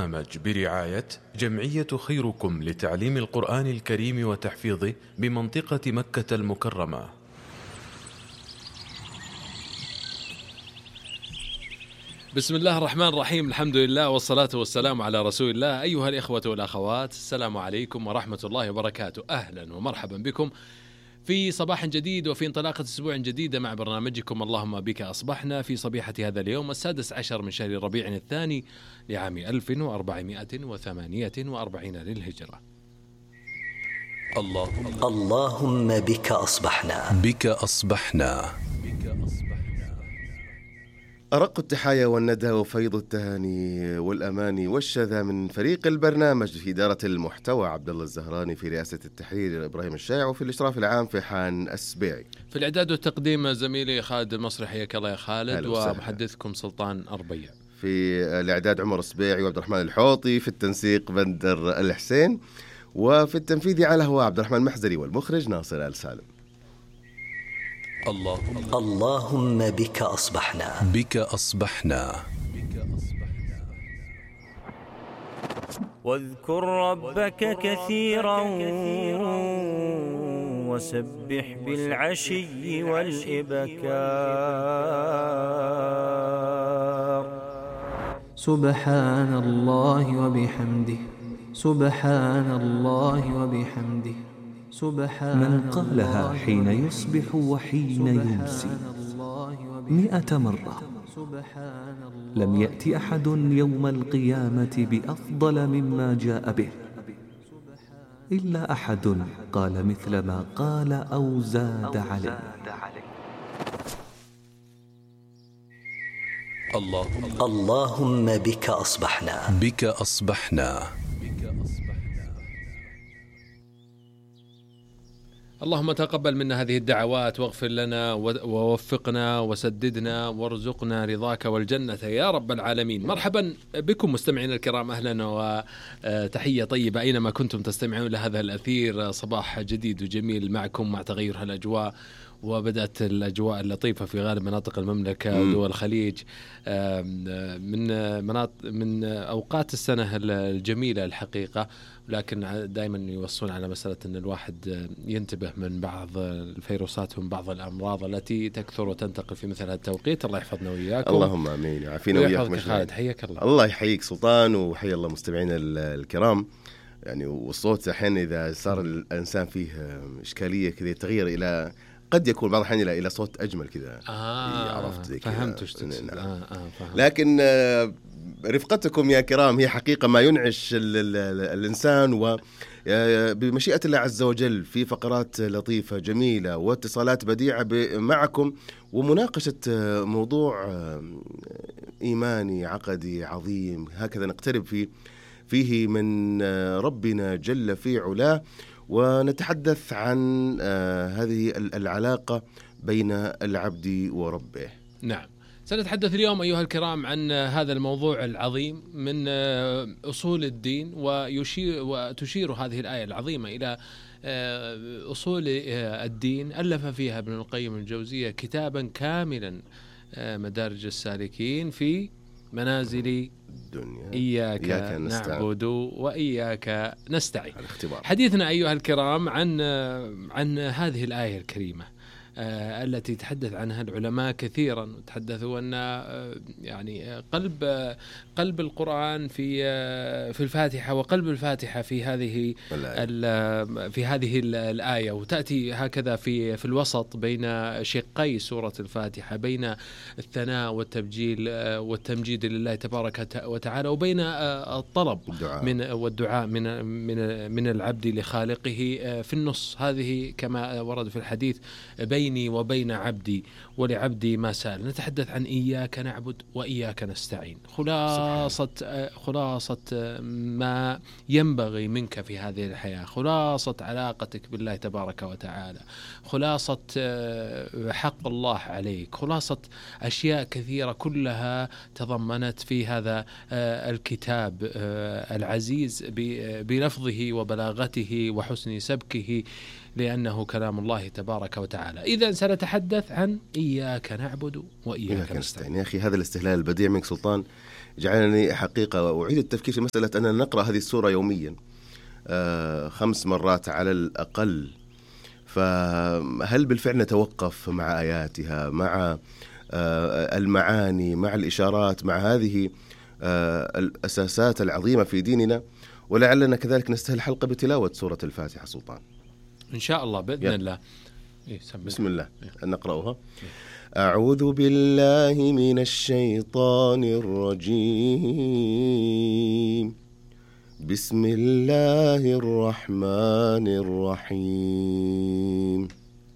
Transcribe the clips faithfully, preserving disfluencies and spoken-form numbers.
البرنامج برعاية جمعية خيركم لتعليم القرآن الكريم وتحفيظه بمنطقة مكة المكرمة. بسم الله الرحمن الرحيم، الحمد لله والصلاة والسلام على رسول الله. أيها الإخوة والأخوات، السلام عليكم ورحمة الله وبركاته. أهلا ومرحبا بكم في صباح جديد وفي انطلاقة أسبوع جديدة مع برنامجكم اللهم بك أصبحنا، في صبيحة هذا اليوم السادس عشر من شهر ربيع الثاني لعام ألف وأربعمائة وثمانية وأربعين للهجرة. الله اللهم بك أصبحنا بك أصبحنا أرق التحايا والندى وفيض التهاني والأماني والشذا من فريق البرنامج في إدارة المحتوى عبد الله الزهراني، في رئاسة التحرير إبراهيم الشايع، وفي الإشراف العام فيحان السبيعي، في الإعداد والتقديم زميلي خالد المصري، حياك الله يا خالد، ومحدثكم سلطان أربيع. في الإعداد عمر السبيعي وعبد الرحمن الحوطي، في التنسيق بندر الحسين، وفي التنفيذ على هو عبد الرحمن المحزري، والمخرج ناصر آل سالم. الله اللهم بك أصبحنا بك أصبحنا واذكر ربك كثيرا وسبح بالعشي والإبكار. سبحان الله وبحمده سبحان الله وبحمده سبحان من قالها حين يصبح وحين يمسي مئة مرة لم يأتي أحد يوم القيامة بأفضل مما جاء به إلا أحد قال مثل ما قال أو زاد عليه. الله اللهم بك أصبحنا بك أصبحنا اللهم تقبل منا هذه الدعوات واغفر لنا ووفقنا وسددنا وارزقنا رضاك والجنة يا رب العالمين. مرحبا بكم مستمعينا الكرام، أهلا وتحية طيبة أينما كنتم تستمعون لهذا الأثير. صباح جديد وجميل معكم مع تغير هالأجواء، وبدأت الأجواء اللطيفة في غالب مناطق المملكة ودول الخليج من مناطق من أوقات السنة الجميلة الحقيقة، لكن دائما يوصون على مسألة أن الواحد ينتبه من بعض الفيروسات ومن بعض الأمراض التي تكثر وتنتقل في مثل هذا التوقيت. الله يحفظنا وإياكم. اللهم آمين، يعافينا وإياكم. خالد حياك الله. الله يحييك سلطان، وحيا الله مستمعينا الكرام. يعني والصوت أحيانا إذا صار الإنسان فيه إشكالية كذا تغير إلى قد يكون بعض الحين إلى صوت أجمل كذا. آه عرفت زي كذا. فهمت وش تقصد. نعم. آه آه فهمت. لكن آه رفقتكم يا كرام هي حقيقة ما ينعش ال ال ال الإنسان، وبمشيئة الله عز وجل في فقرات لطيفة جميلة واتصالات بديعة معكم، ومناقشة موضوع إيماني عقدي عظيم هكذا نقترب فيه فيه من ربنا جل في علاه، ونتحدث عن هذه العلاقة بين العبد وربه. نعم، سنتحدث اليوم أيها الكرام عن هذا الموضوع العظيم من أصول الدين، ويشير وتشير هذه الآية العظيمة إلى أصول الدين. ألف فيها ابن القيم الجوزية كتابا كاملا، مدارج السالكين في منازل الدنيا، إياك, إياك نعبد وإياك نستعين. حديثنا أيها الكرام عن عن هذه الآية الكريمة آه التي تحدث عنها العلماء كثيرا، وتحدثوا أن آه يعني قلب آه قلب القرآن في آه في الفاتحة، وقلب الفاتحة في هذه في هذه الآية، وتأتي هكذا في في الوسط بين شقي سورة الفاتحة، بين الثناء والتبجيل آه والتمجيد لله تبارك وتعالى، وبين آه الطلب الدعاء. من والدعاء من من من العبد لخالقه آه في النص. هذه كما ورد في الحديث بين بيني وبين عبدي ولعبدي ما سأل. نتحدث عن إياك نعبد وإياك نستعين، خلاصة خلاصة ما ينبغي منك في هذه الحياة، خلاصة علاقتك بالله تبارك وتعالى، خلاصة حق الله عليك، خلاصة أشياء كثيرة كلها تضمنت في هذا الكتاب العزيز بلفظه وبلاغته وحسن سبكه لأنه كلام الله تبارك وتعالى. إذا سنتحدث عن إياك نعبد وإياك نستعين. يا أخي هذا الاستهلال البديع منك سلطان جعلني حقيقة أعيد التفكير في مسألة أننا نقرأ هذه السورة يوميا آه خمس مرات على الأقل، فهل بالفعل نتوقف مع آياتها، مع آه المعاني، مع الإشارات، مع هذه آه الأساسات العظيمة في ديننا؟ ولعلنا كذلك نستهل حلقة بتلاوة سورة الفاتحة سلطان إن شاء الله بإذن يا. الله. إيه بسم الله إيه. نقرأها. إيه. أعوذ بالله من الشيطان الرجيم. بسم الله الرحمن الرحيم.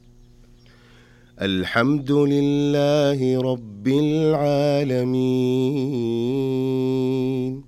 الحمد لله رب العالمين